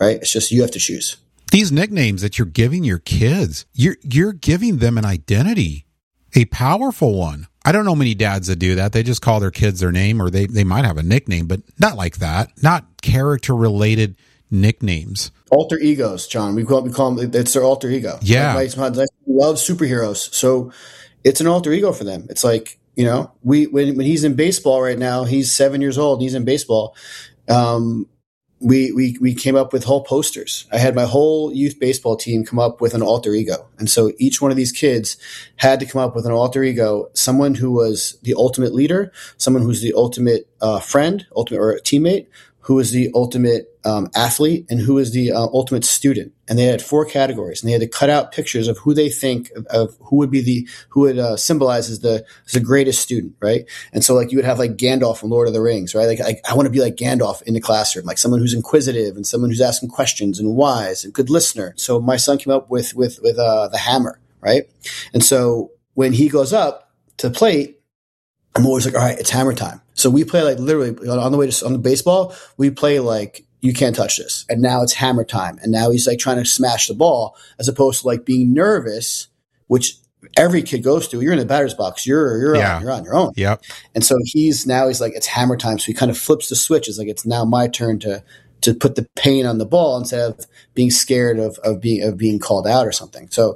right? It's just you have to choose. These nicknames that you're giving your kids, you're giving them an identity, a powerful one. I don't know many dads that do that. They just call their kids their name, or they might have a nickname, but not like that. Not character-related nicknames. Alter egos, John. We call them, it's their alter ego. Yeah. Like my love superheroes. So it's an alter ego for them. It's like, you know, when he's in baseball right now, he's 7 years old, he's in baseball. We came up with whole posters. I had my whole youth baseball team come up with an alter ego. And so each one of these kids had to come up with an alter ego, someone who was the ultimate leader, someone who's the ultimate friend, or teammate, who was the ultimate athlete, and who was the ultimate student. And they had 4 categories, and they had to cut out pictures of who they think of who would symbolize as the greatest student, right? And so like you would have like Gandalf from Lord of the Rings, right? Like I want to be like Gandalf in the classroom, like someone who's inquisitive and someone who's asking questions and wise and good listener. So my son came up with the hammer, right? And so when he goes up to the plate, I'm always like, all right, it's hammer time. So we play like literally on the baseball, we play like, you can't touch this. And now it's hammer time. And now he's like trying to smash the ball, as opposed to like being nervous, which every kid goes through. You're in the batter's box. You're on your own. Yep. And so he's like, it's hammer time. So he kind of flips the switch. It's like, it's now my turn to put the pain on the ball instead of being scared of being called out or something. So,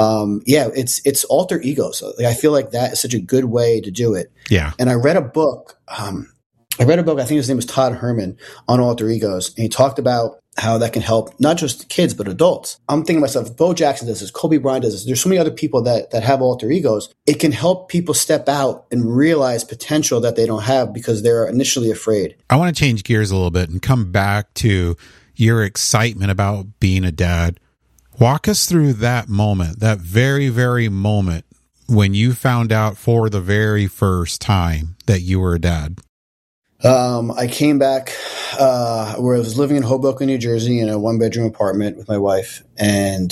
it's alter egos. Like, I feel like that is such a good way to do it. Yeah. And I read a book. I think his name was Todd Herman, on alter egos. And he talked about how that can help not just kids, but adults. I'm thinking to myself, Bo Jackson does this, Kobe Bryant does this. There's so many other people that have alter egos. It can help people step out and realize potential that they don't have because they're initially afraid. I want to change gears a little bit and come back to your excitement about being a dad. Walk us through that moment, that very, very moment when you found out for the very first time that you were a dad. I came back where I was living in Hoboken, New Jersey, in a 1-bedroom apartment with my wife. And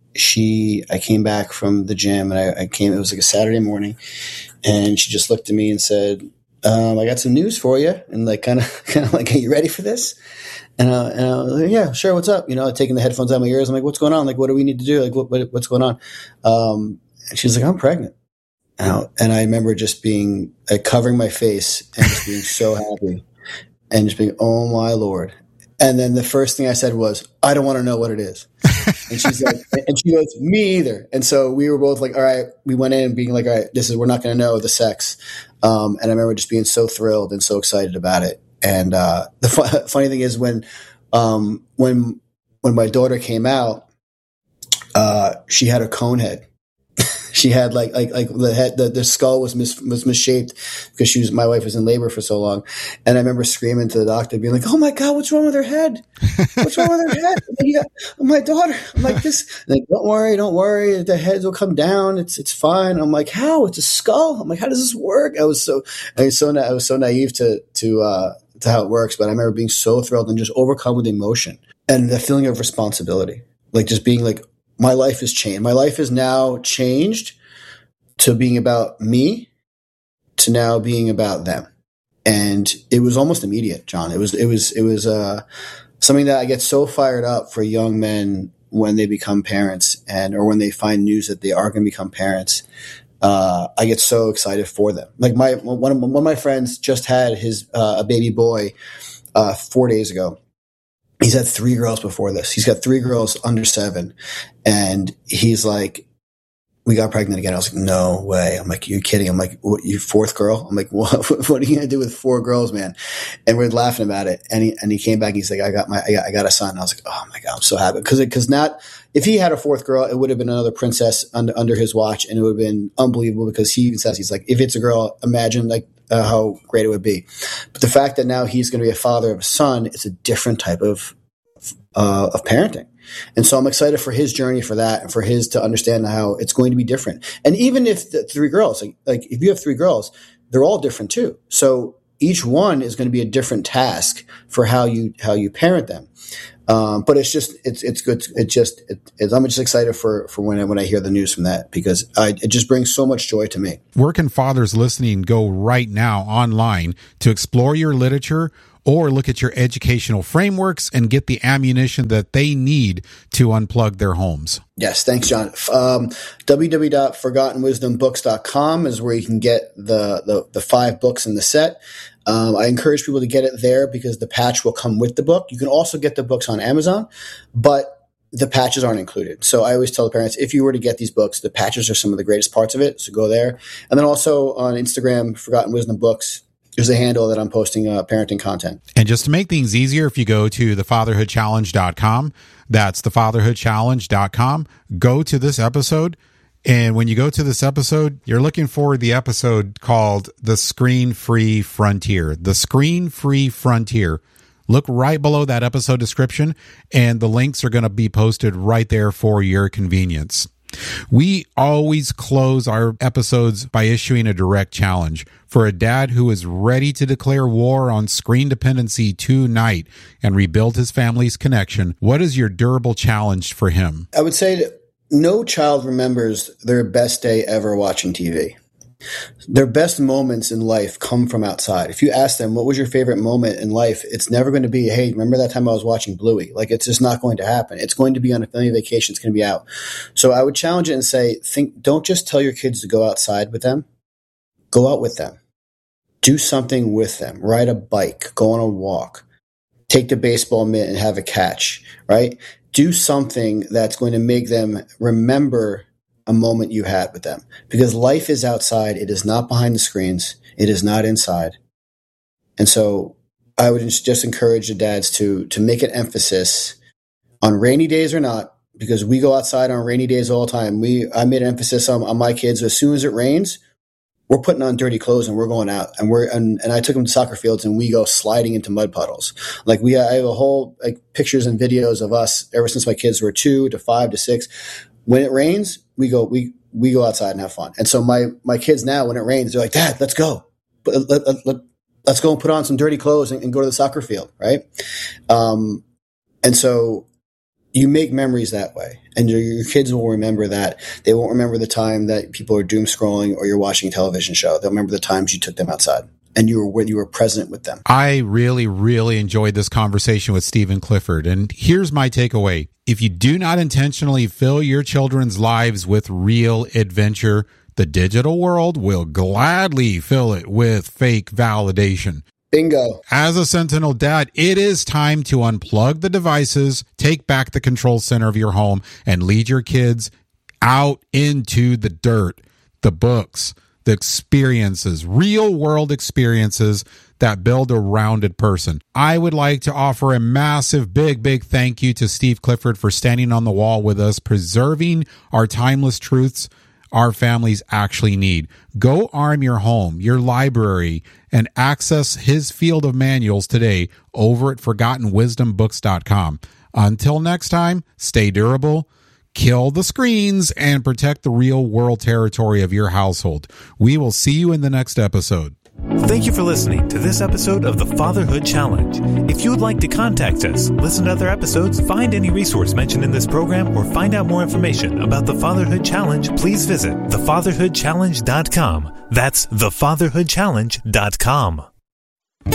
I came back from the gym, and it was like a Saturday morning, and she just looked at me and said, I got some news for you. And like, kind of like, are you ready for this? And I was like, yeah, sure. What's up? You know, taking the headphones out of my ears. I'm like, what's going on? Like, what do we need to do? Like, what's going on? And she's like, I'm pregnant. And I remember just being covering my face and just being so happy and just being, oh my Lord. And then the first thing I said was, I don't want to know what it is. And she's like, and she goes, me either. And so we were both like, all right, we went in being like, all right, we're not going to know the sex. And I remember just being so thrilled and so excited about it. And the funny thing is when my daughter came out, she had a cone head. She had like the head, the skull was misshaped because my wife was in labor for so long. And I remember screaming to the doctor, being like, oh my God, what's wrong with her head? What's wrong with her head? My daughter. I'm like, this, like, don't worry. The heads will come down. It's fine. I'm like, how? It's a skull. I'm like, how does this work? I was so naive to how it works. But I remember being so thrilled and just overcome with emotion and the feeling of responsibility. Like just being like, my life has changed. My life is now changed to being about me to now being about them. And it was almost immediate, John. It was something that I get so fired up for young men when they become parents or when they find news that they are going to become parents. I get so excited for them. Like one of my friends just had his a baby boy 4 days ago. He's had 3 girls before this. He's got 3 girls under 7. And he's like, we got pregnant again. I was like, no way. I'm like, you're kidding. I'm like, what, you 4th girl? I'm like, what are you going to do with 4 girls, man? And we're laughing about it. And he came back. He's like, I got a son. And I was like, oh my God, I'm so happy. Cause not, if he had a 4th girl, it would have been another princess under his watch. And it would have been unbelievable because he even says, he's like, if it's a girl, imagine like, how great it would be. But the fact that now he's going to be a father of a son, it's a different type of parenting. And so I'm excited for his journey for that and for his to understand how it's going to be different. And even if the 3 girls, like if you have 3 girls, they're all different too. So each one is going to be a different task for how you parent them. But it's good. I'm just excited for when I hear the news from that because it just brings so much joy to me. Where can fathers listening go right now online to explore your literature or look at your educational frameworks and get the ammunition that they need to unplug their homes. Yes, thanks, John. www.forgottenwisdombooks.com is where you can get the 5 books in the set. I encourage people to get it there because the patch will come with the book. You can also get the books on Amazon, but the patches aren't included. So I always tell the parents, if you were to get these books, the patches are some of the greatest parts of it. So go there. And then also on Instagram, Forgotten Wisdom Books, there's a handle that I'm posting parenting content. And just to make things easier, if you go to thefatherhoodchallenge.com, that's thefatherhoodchallenge.com, go to this episode. And when you go to this episode, you're looking for the episode called The Screen-Free Frontier. The Screen-Free Frontier. Look right below that episode description, and the links are going to be posted right there for your convenience. We always close our episodes by issuing a direct challenge. For a dad who is ready to declare war on screen dependency tonight and rebuild his family's connection, what is your durable challenge for him? I would say that no child remembers their best day ever watching TV. Their best moments in life come from outside. If you ask them, what was your favorite moment in life? It's never going to be, hey, remember that time I was watching Bluey? Like, it's just not going to happen. It's going to be on a family vacation. It's going to be out. So I would challenge it and say, don't just tell your kids to go outside with them. Go out with them. Do something with them. Ride a bike. Go on a walk. Take the baseball mitt and have a catch, right? Do something that's going to make them remember a moment you had with them, because life is outside. It is not behind the screens. It is not inside. And so I would just encourage the dads to make an emphasis on rainy days or not, because we go outside on rainy days all the time. I made an emphasis on my kids. As soon as it rains, we're putting on dirty clothes and we're going out, and I took them to soccer fields and we go sliding into mud puddles. Like I have a whole pictures and videos of us ever since my kids were 2 to 5 to 6. When it rains, we go outside and have fun. And so my kids now, when it rains, they're like, Dad, let's go. Let's go and put on some dirty clothes and go to the soccer field, right? And so you make memories that way. And your kids will remember that. They won't remember the time that people are doom scrolling or you're watching a television show. They'll remember the times you took them outside and you were present with them. I really, really enjoyed this conversation with Stephen Clifford. And here's my takeaway. If you do not intentionally fill your children's lives with real adventure, the digital world will gladly fill it with fake validation. Bingo. As a Sentinel dad, it is time to unplug the devices, take back the control center of your home, and lead your kids out into the dirt, the books, the experiences, real world experiences that build a rounded person. I would like to offer a massive, big thank you to Steve Clifford for standing on the wall with us, preserving our timeless truths our families actually need. Go arm your home, your library, and access his field of manuals today over at ForgottenWisdomBooks.com. Until next time, stay durable, kill the screens, and protect the real world territory of your household. We will see you in the next episode. Thank you for listening to this episode of the Fatherhood Challenge. If you would like to contact us, listen to other episodes, find any resource mentioned in this program, or find out more information about the Fatherhood Challenge, please visit thefatherhoodchallenge.com. That's thefatherhoodchallenge.com.